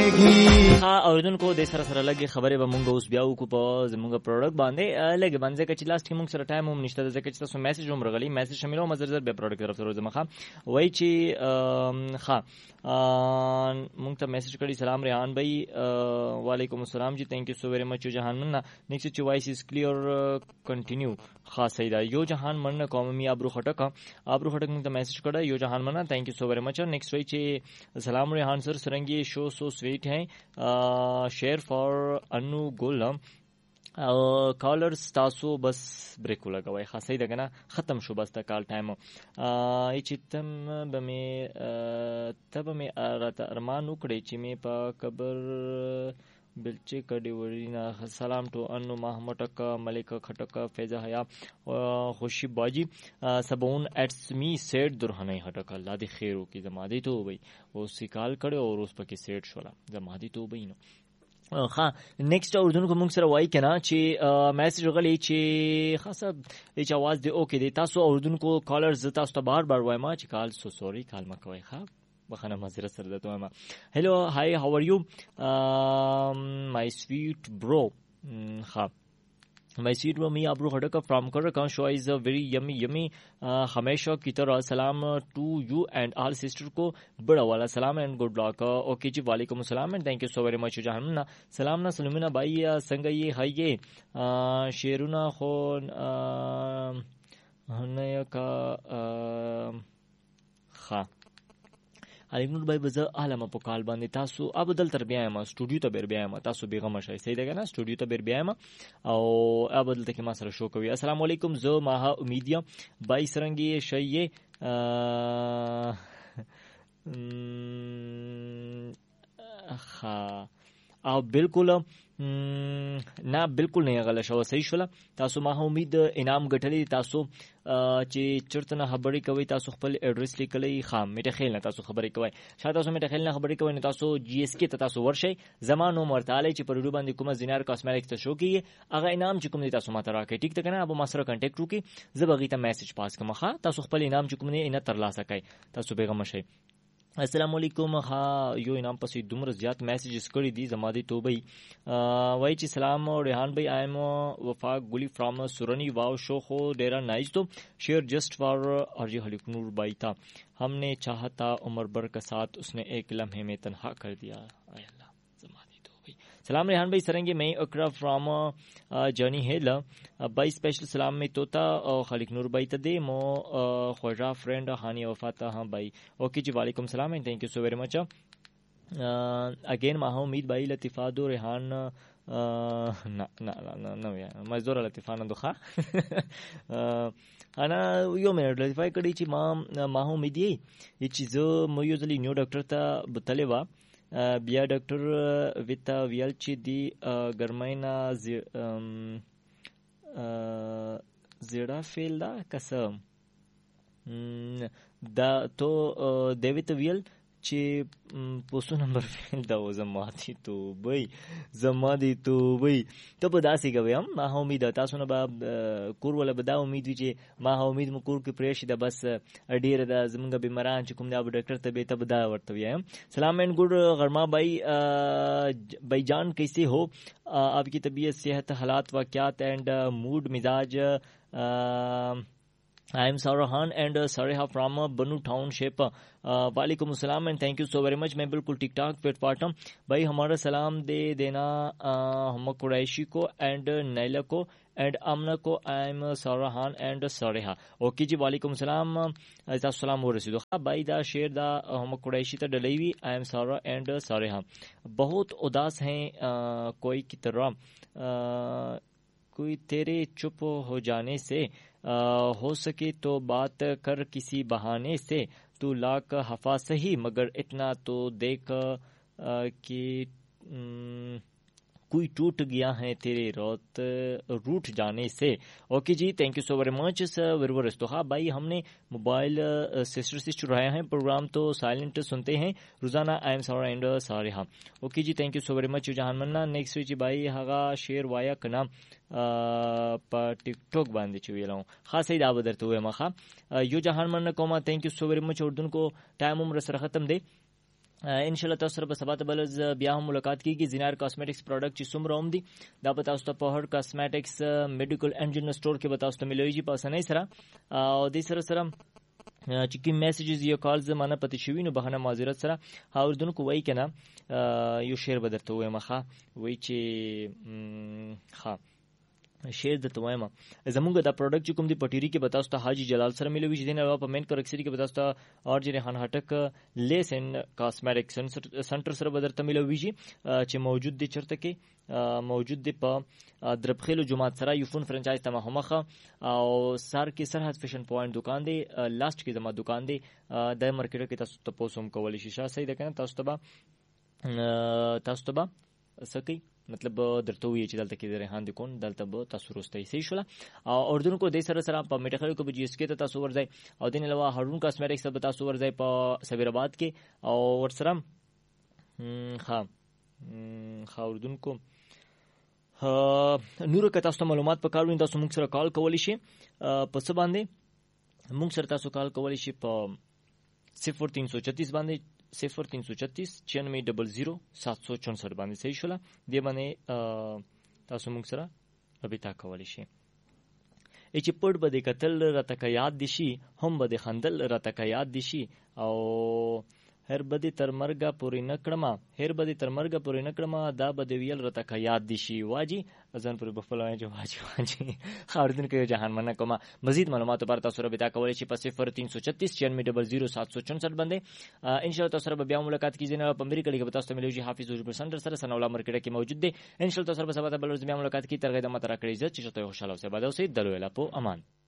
ها اوریدونکو د سره لګي خبره به مونږ اوس بیا وکړو په زمونږ پروډکټ باندې لګي باندې چې لاست کې مونږ سره ټایم هم نشته ځکه چې تاسو میسج هم راغلی میسج شاملو مزر به پروډکټ طرف ته روزه مخه وای چې ها مونږ ته میسج کړی سلام ریحان بھائی وعلیکم السلام جی thank you so very much जहान मन्ना नेक्स्ट چې وایس از کلیر کنټینیو خاص ایدا یو جهان مننه قومي ابرو خټک مونږ ته میسج کړی یو جهان مننه thank you so very much next وای چې سلام ریحان سر sarangi show so sweet है share for अनु गोलम کالرز تاسو بس بریک لګوي خاصه ده کنه ختم شو بس د کال ټایم چې تب مې ارمان وکړي چې مې په قبر بلچه کډی ورینا سلام ټو انو محمد کا ملک خټک فیضا حیا خوشی باجی سبون ایٹس می سیٹ درهنه هټک الله دې خیر وکي زمادي ته وي او سیکال کړي او اوس پکې سیټ شولا زمادي ته وي نو ها نیکسٹ اردوونکو موږ سره وای کنه چې میسج غلی چې خاصه هیڅ आवाज دی اوکې دی تاسو اردوونکو کالرز تاسو ته بار وایم چې کال سو سوري کال مکوي ها بخنه مزره سره دته ما هلو هاي هاو ار یو مای سویټ برو ها My sweet Rami Abru Khadaka from Karakan show is a very yummy हमेशा की तरह सलाम to you and all sister को बड़ा वाला सलाम एंड गुड लक ओके जी वालेकुम अस्सलाम and thank you so very much जहानना सलाम ना सलमीना भाई संग ये हाय ये शेरुना खो हनया का खा علمنور بای بزه عالمه په کال باندې تاسو ابدل تر بیا ما سټوډیو ته بیا ما تاسو بیغه مشای صحیح ده کنه سټوډیو ته بیا ما او ابدل ته کې ما سره شو کوي السلام علیکم زه ماها امیدیا بای سرنګي شیه ها او بالکل نه بالکل نه غل شو صحیح شول تاسو ما امید انعام غټلی تاسو چې چرته نه خبرې کوي تاسو خپل اډرس لیکلی خام میټه خیل نه تاسو خبرې کوي شاید تاسو میټه خیل نه خبرې کوي نه تاسو جی اس کې تاسو ورشي زمانو مرتاله چې پر روبان د کومه زینار کاسمیټکس ته شو کیه هغه انعام چې کوم دي تاسو ماته راکې ټیک ته کنه ابو ما سره کانټیکټ وکي زبغی ته میسج پاس کوم ښه تاسو خپل انعام چې کوم نه ان تر لاسه کوي تاسو بیغه مشي السلام علیکم ها یو انعام پسې دومره زیات میسیجز کړی دي زمادي توبې وای چې سلام ریحان بھائی آئی ایم وفاق گلی فرام سورنی واو شو خو ډیرا نائس تو شیئر جسٹ فار ارجی حلیق نور بھائی تھا ہم نے چاہا تھا عمر بر کا ساتھ اس نے ایک لمحے میں تنہا کر دیا اے اللہ زمادي توبې سلام ریحان بھائی سرنګي میں اقرا فرام جرنی هیل بھائی स्पेशल سلام میں توتا خالق نور بھائی ته دې مو خوجا فرند هاني وفاتا ها بھائی اوکے جی وعلیکم السلام اینڈ تھینک یو سو ویری مچ اگین ما امید بھائی لطیفادو ریحان نه یا مزدور لطیفانه دوخه انا یو منټ لطیفای کړي چې ما امید یې چې زه مو یو ځلی نیو ډاکټر ته بتلې وا بیا ډاکټر ویتا ویل چې دی ګرماینا زیړه فیل دا قسم دا تو دیویت ویل چې پوسو نمبر فیل دا زمادي تو وای ته په داسې کوي هم ما امید تاسو نه به کور ولا به دا امید وي چې ما امید مو کور کې پریش ده بس ډیر د زمونږ بیماران چې کوم دا ډاکټر ته به ته دا ورته ویم سلام اینڈ گڈ غرما بھائی جان کیسے ہو آپ کی طبیعت صحت حالات واقعات اینڈ موڈ مزاج I am Sarahan and Sareha from Banu Township. वालेकुम अस्सलाम and thank you so very much मैं बिल्कुल ठीक ठाक फिट फाट हूँ भाई हमारा सलाम दे देना हम कुरैशी को एंड नैला को एंड अमना को I am Sarahan and Sareha okay जी वालेकुम सलाम सलाम हो रसीदो भाई दा शेर दा हम कुरैशी ता डलेवी I am Sara and Sareha बहुत उदास हैं कोई की तरह कोई तेरे चुप हो जाने से हो सके तो बात कर किसी बहाने से तू लाख हफा सही मगर इतना तो देख कि कोई टूट गया है तेरे रूठ जाने से ओके जी thank you so very much विरवरस तो हाँ भाई हमने मोबाइल सिस्टर से चुराया है प्रोग्राम तो साइलेंट सुनते हैं रोजाना I am Sara and Sareha okay ji thank you so very much जहान मन्ना नेक्स्ट जी भाई हगा शेर वाया कना په ټیک ټاک باندې چې ویلم خاصه دا بدرته وایم ښه یو جهان من کومه thank you so very much اردن کو ټایم عمر سره ختم دی ان شاء الله تاسو سره به سبا ته بل بیا هم ملاقات کیږي. زینار کاسمیټکس پروډکټ چې څومره هم دي دا به تاسو ته په هر کاسمیټکس میډیکل اینډ جنرال سٹور کې به تاسو ته ملويږي په اسانۍ سره. او د سره چې کوم میسیجز یا کالز مانه پته شوی نو بهانه معذرت سره اوردونکو وای کنه یو شعر به درته وایم ښه وای چې ښه شعر درته وایم زمونږ دا پروډکټ چې کوم دی پټيري کې بتاوس ته حاجی جلال سره ملوي چې دینه په مین کریکسری کې بتاوس ته اور جری خان هټک لیس اینڈ کاسمیټک سنټر سره بدرته ملوي چې موجود دي چرته کې موجود دي په دربخیلو جماعت سره یو فون فرانچایز ته مخه او سر کې سرحد فیشن پوینټ دکان دی لاست کې زما دکان دی د مارکیټ کې تاسو ته پوسوم کولی شي صحیح ده کنه تاسو ته سکی مطلب درته وی چې دلته کې د ریحان د کون دلته به تاسو روستای صحیح شول او اردن کو د سره په میټخل کو به جی اس کې ته تاسو ورځي او دین علاوه هارون کاسمیټکس ته تاسو ورځي په سبیر آباد کې او ورسره اردن کو نور که تاسو معلومات پکاروین تاسو موږ سره کال کولی شي په څه باندې موږ سره تاسو کال کولی شي په 0336 باندې 0336 9600 764 باندې صحیح شول دی باندې تاسو موږ سره رابطه کولی شي. چې پړ به د قتل راته یاد دي شي هم به د خندل راته یاد دي شي او هر بدی تر مرګه پورې نکړم دا به د ویل راته یاد دي شي واجی ځان پر بفلوای جو واجی خاردن کې جهان منه کومه. مزید معلومات پر تاسو رابطه کولی شي په 0336 9600 764 باندې ان شاء الله تاسو سره بیا ملاقات کیږي نه په امریکا کې تاسو ته ملوي حافظ وجب سنټر سره سنولا مارکیټ کې موجود دي. ان شاء الله تاسو سره به سبا ته بل ورځ بیا ملاقات کی ترغه د متره کړی چې تاسو خوشاله اوسئ. بعد اوسئ دلو اله په امان.